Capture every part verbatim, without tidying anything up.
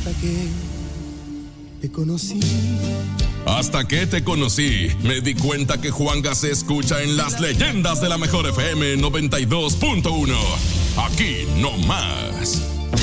Hasta que te conocí. Hasta que te conocí, me di cuenta que Juanga se escucha en Las Leyendas de la Mejor F M noventa y dos punto uno. Aquí no más.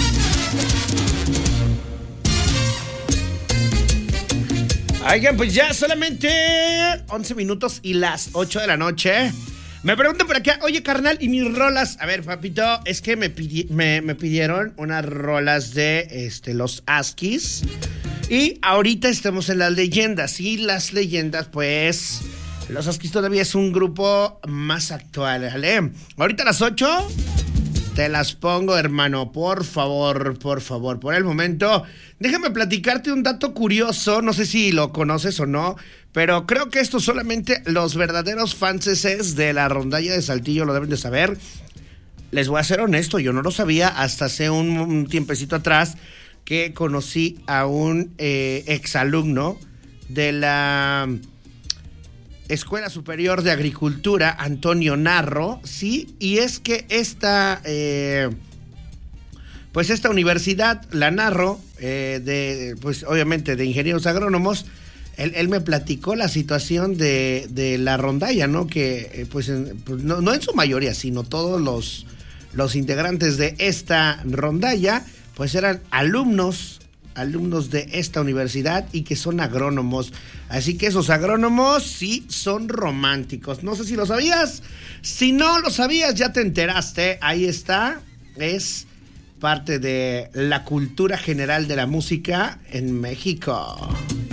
Oigan, pues ya solamente once minutos y las ocho de la noche. Me preguntan por acá, oye carnal, ¿y mis rolas? A ver, papito, es que me, pidi- me, me pidieron unas rolas de este, los Askis. Y ahorita estamos en las leyendas. Y las leyendas, pues, los Askis todavía es un grupo más actual, ¿vale? Ahorita a las ocho te las pongo, hermano, por favor, por favor. Por el momento, déjame platicarte un dato curioso. No sé si lo conoces o no, pero creo que esto solamente los verdaderos fanses de la rondalla de Saltillo lo deben de saber. Les voy a ser honesto, yo no lo sabía hasta hace un, un tiempecito atrás que conocí a un eh, exalumno de la Escuela Superior de Agricultura, Antonio Narro, sí, y es que esta, eh, pues esta universidad, la Narro, eh, de, pues obviamente de ingenieros agrónomos, él, él me platicó la situación de, de la rondalla, ¿no? Que, eh, pues, en, pues no, no en su mayoría, sino todos los, los integrantes de esta rondalla, pues eran alumnos, alumnos de esta universidad y que son agrónomos. Así que esos agrónomos sí son románticos. No sé si lo sabías. Si no lo sabías, ya te enteraste. Ahí está. Es parte de la cultura general de la música en México.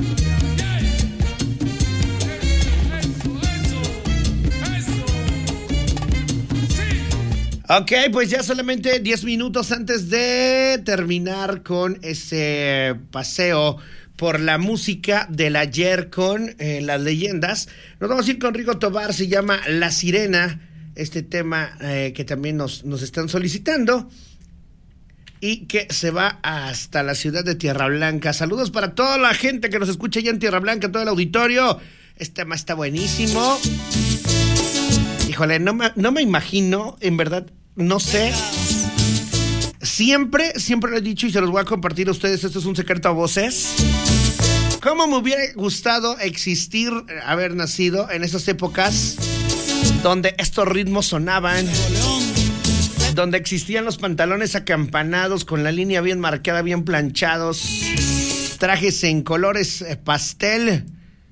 Ok, pues ya solamente diez minutos antes de terminar con ese paseo por la música del ayer con eh, las leyendas, nos vamos a ir con Rigo Tobar, se llama La Sirena, este tema eh, que también nos, nos están solicitando y que se va hasta la ciudad de Tierra Blanca. Saludos para toda la gente que nos escucha allá en Tierra Blanca, todo el auditorio. Este tema está buenísimo. Híjole, no me, no me imagino, en verdad, no sé. Siempre, siempre lo he dicho y se los voy a compartir a ustedes. Esto es un secreto a voces. ¿Cómo me hubiera gustado existir, haber nacido en esas épocas donde estos ritmos sonaban? Donde existían los pantalones acampanados con la línea bien marcada, bien planchados. Trajes en colores pastel.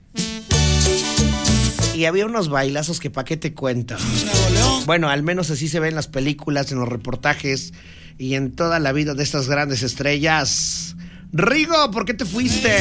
Y había unos bailazos que pa' qué te cuento. Bueno, al menos así se ve en las películas, en los reportajes y en toda la vida de estas grandes estrellas. Rigo, ¿por qué te fuiste?